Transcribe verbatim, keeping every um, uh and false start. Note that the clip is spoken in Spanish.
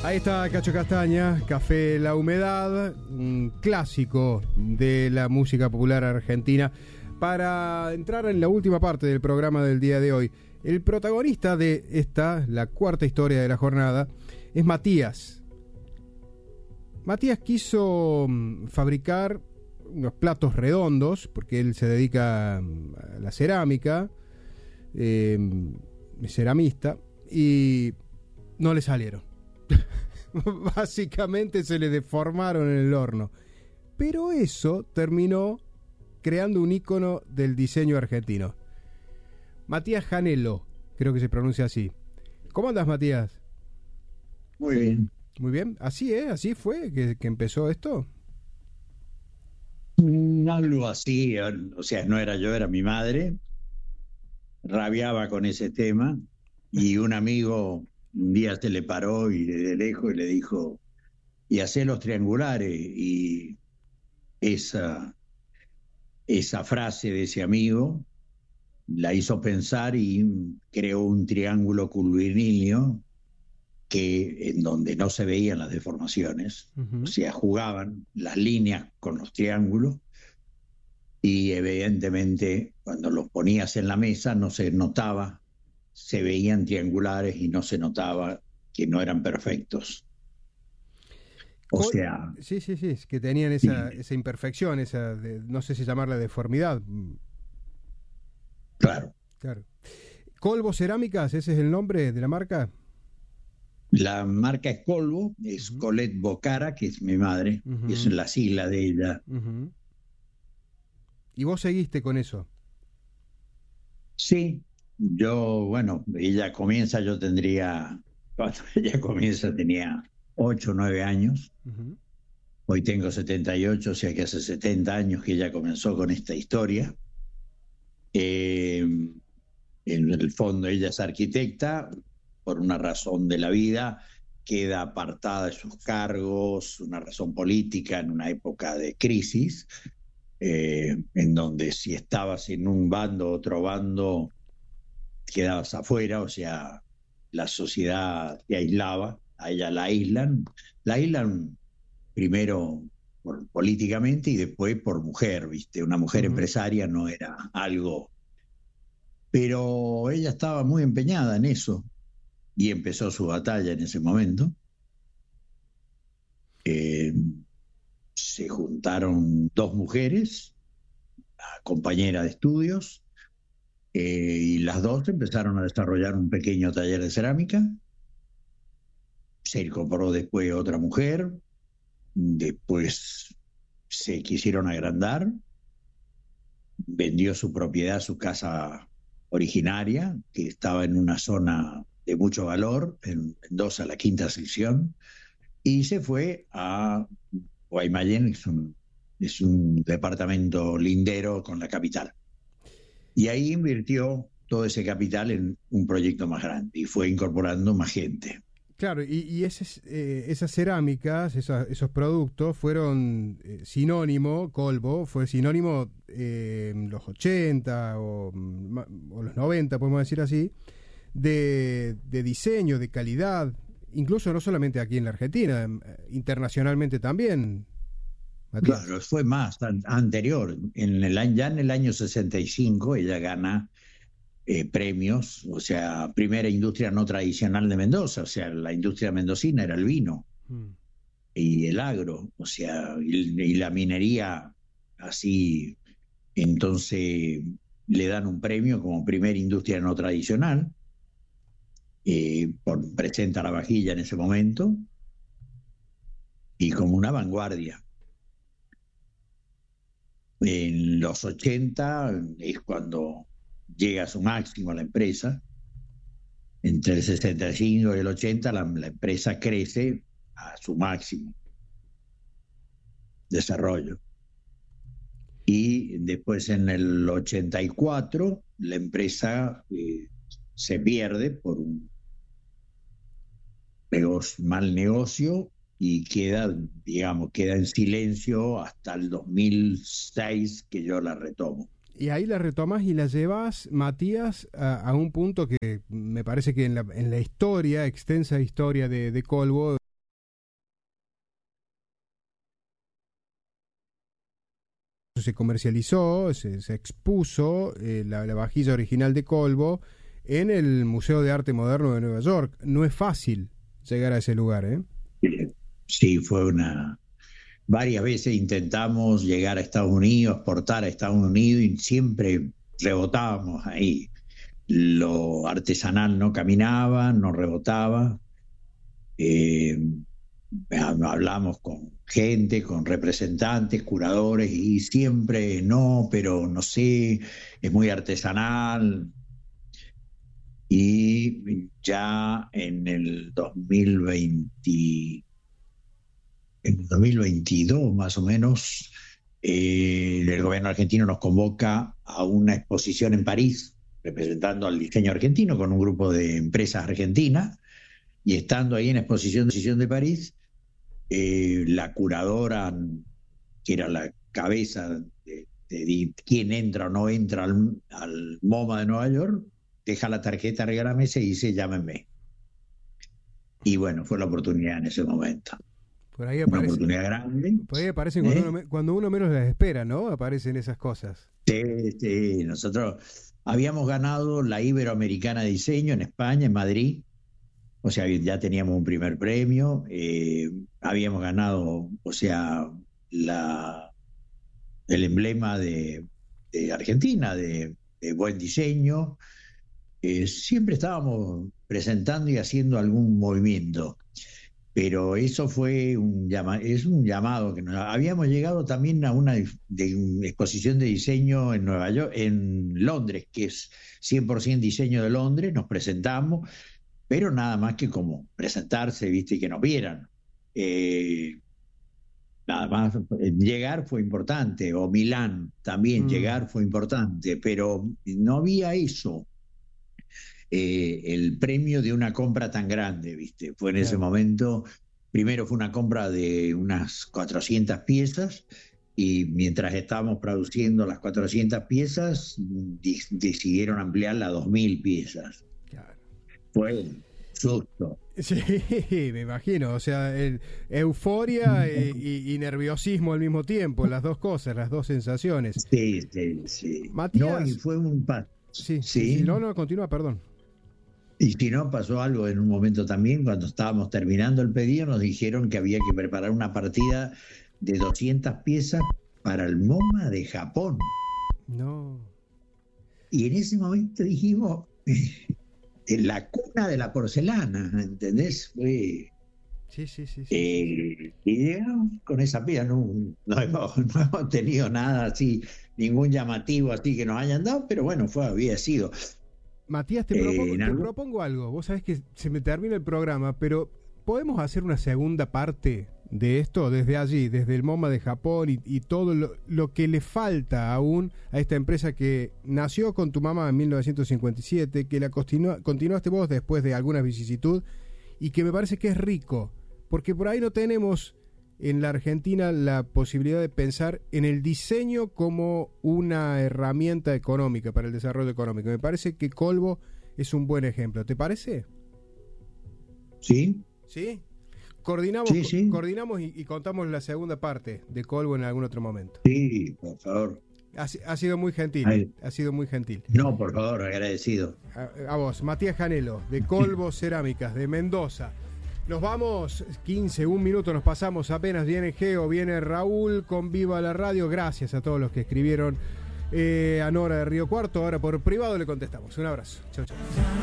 Ahí está Cacho Castaña, Café La Humedad, un clásico de la música popular argentina. Para entrar en la última parte del programa del día de hoy, el protagonista de esta, la cuarta historia de la jornada, es Matías. Matías quiso fabricar unos platos redondos, porque él se dedica a la cerámica, eh, es ceramista, y no le salieron. Básicamente se le deformaron en el horno. Pero eso terminó creando un ícono del diseño argentino. Matías Janelo, creo que se pronuncia así. ¿Cómo andas, Matías? Muy bien. Muy bien. ¿Así es? ¿Así fue que, que empezó esto? Mm, Algo así, o sea, no era yo, era mi madre. Rabiaba con ese tema y un amigo un día se le paró y desde lejos y le dijo, y hacé los triangulares. Y esa, esa frase de ese amigo la hizo pensar y creó un triángulo curvilíneo que, en donde no se veían las deformaciones, Uh-huh. o sea, jugaban las líneas con los triángulos y evidentemente cuando los ponías en la mesa no se notaba, se veían triangulares y no se notaba que no eran perfectos. O Col- sea, sí, sí, sí, es que tenían esa, sí, esa imperfección, esa, de, no sé si llamarla deformidad. claro. Claro. Colvo Cerámicas, ¿ese es el nombre de la marca? La marca es Colvo, es Uh-huh. Colette Bocara, que es mi madre, y es Uh-huh. la sigla de ella. Uh-huh. ¿Y vos seguiste con eso? Sí, yo, bueno, ella comienza, yo tendría, cuando ella comienza tenía ocho o nueve años. Uh-huh. Hoy tengo setenta y ocho, o sea que hace setenta años que ella comenzó con esta historia. Eh, en el fondo ella es arquitecta, por una razón de la vida, queda apartada de sus cargos, una razón política en una época de crisis, eh, en donde si estabas en un bando o otro bando, quedabas afuera, o sea, la sociedad te aislaba, a ella la aíslan, la aíslan primero por, políticamente y después por mujer, ¿viste? Una mujer Uh-huh. empresaria no era algo, pero ella estaba muy empeñada en eso y empezó su batalla en ese momento. Eh, Se juntaron dos mujeres, compañeras de estudios, eh, y las dos empezaron a desarrollar un pequeño taller de cerámica. Se incorporó después otra mujer, después se quisieron agrandar, vendió su propiedad, su casa originaria, que estaba en una zona de mucho valor, en Mendoza, la quinta sección, y se fue a Guaymallén, es un, es un departamento lindero con la capital. Y ahí invirtió todo ese capital en un proyecto más grande y fue incorporando más gente. Claro, y, y ese, eh, esas cerámicas, esa, esos productos fueron eh, sinónimo, Colvo, fue sinónimo eh, en los ochenta o, o los noventa, podemos decir así, de, de diseño, de calidad, incluso no solamente aquí en la Argentina, internacionalmente también, Matías. Claro, fue más an- anterior. En el, año- ya en el año sesenta y cinco ella gana eh, premios, o sea, primera industria no tradicional de Mendoza, o sea, la industria mendocina era el vino Mm. y el agro, o sea, y, y la minería así, entonces le dan un premio como primera industria no tradicional, eh, por, presenta la vajilla en ese momento y como una vanguardia. En los ochenta es cuando llega a su máximo la empresa. Entre el sesenta y cinco y el ochenta la, la empresa crece a su máximo desarrollo. Y después en el ochenta y cuatro la empresa eh, se pierde por un negocio, mal negocio y queda, digamos, queda en silencio hasta el dos mil seis que yo la retomo. Y ahí la retomas y la llevas, Matías, a, a un punto que me parece que en la, en la historia, extensa historia de, de Colvo, incluso se comercializó, se, se expuso eh, la, la vajilla original de Colbo en el Museo de Arte Moderno de Nueva York. No es fácil llegar a ese lugar, ¿eh? Sí, fue una... Varias veces intentamos llegar a Estados Unidos, exportar a Estados Unidos, y siempre rebotábamos ahí. Lo artesanal no caminaba, no rebotaba. Eh, hablamos con gente, con representantes, curadores, y siempre no, pero no sé, es muy artesanal. Y ya en el dos mil veinte, en dos mil veintidós más o menos, eh, el gobierno argentino nos convoca a una exposición en París, representando al diseño argentino con un grupo de empresas argentinas, y estando ahí en la exposición, exposición de París, eh, la curadora, que era la cabeza de, de, de quién entra o no entra al, al MoMA de Nueva York, deja la tarjeta arriba de la mesa y dice: llámenme. Y bueno, fue la oportunidad en ese momento. Por ahí aparece, una oportunidad grande. Por ahí aparecen cuando, ¿eh? uno, cuando uno menos las espera, ¿no? Aparecen esas cosas. Sí, sí. Nosotros habíamos ganado la Iberoamericana de Diseño en España, en Madrid. O sea, ya teníamos un primer premio. Eh, habíamos ganado, o sea, la, el emblema de, de Argentina, de, de buen diseño. Eh, siempre estábamos presentando y haciendo algún movimiento. Pero eso fue un llama, es un llamado que nos habíamos llegado también a una, de una exposición de diseño en Nueva York, en Londres, que es cien por ciento diseño de Londres. Nos presentamos, pero nada más que como presentarse, viste, y que nos vieran. Eh, nada más, llegar fue importante, o Milán también, mm. llegar fue importante, pero no había eso. Eh, el premio de una compra tan grande, ¿viste? Fue en claro. ese momento, primero fue una compra de unas cuatrocientas piezas, y mientras estábamos produciendo las cuatrocientas piezas, de- decidieron ampliarla a dos mil piezas. Claro. Fue un susto. Sí, me imagino, o sea, el, euforia e, y, y nerviosismo al mismo tiempo, las dos cosas, las dos sensaciones. Sí, sí, sí. Matías. No, y fue un paso. Sí, sí, sí, no, no, continúa, perdón. Y si no, pasó algo en un momento también, cuando estábamos terminando el pedido, nos dijeron que había que preparar una partida de doscientas piezas para el MoMA de Japón. No. Y en ese momento dijimos, en la cuna de la porcelana, ¿entendés? Fue, sí, sí, sí. sí, eh, sí. Y llegamos con esa pieza, no, no, hemos, no hemos tenido nada así, ningún llamativo así que nos hayan dado, pero bueno, fue, había sido. Matías, te, propongo, eh, te algo... propongo algo. Vos sabés que se me termina el programa, pero ¿podemos hacer una segunda parte de esto desde allí, desde el MoMA de Japón y, y todo lo, lo que le falta aún a esta empresa que nació con tu mamá en mil novecientos cincuenta y siete, que la continua, continuaste vos después de alguna vicisitud y que me parece que es rico, porque por ahí no tenemos en la Argentina la posibilidad de pensar en el diseño como una herramienta económica para el desarrollo económico? Me parece que Colbo es un buen ejemplo. ¿Te parece? Sí. ¿Sí? Coordinamos, sí, sí. coordinamos y, y contamos la segunda parte de Colbo en algún otro momento. Sí, por favor. Ha, ha sido muy gentil. Ay. Ha sido muy gentil. No, por favor, agradecido. A, a vos, Matías Janelo, de Colbo Cerámicas, de Mendoza. Nos vamos, quince, un minuto nos pasamos, apenas viene Geo, viene Raúl con Viva la Radio. Gracias a todos los que escribieron, eh, a Nora de Río Cuarto. Ahora por privado le contestamos. Un abrazo. Chau, chau.